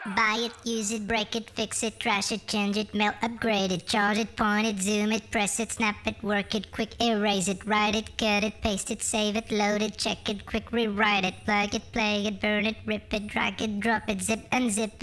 Buy it, use it, break it, fix it, trash it, change it, mail, upgrade it, charge it, point it, zoom it, press it, snap it, work it, quick erase it, write it, cut it, paste it, save it, load it, check it, quick rewrite it, plug it, play it, burn it, rip it, drag it, drop it, zip unzip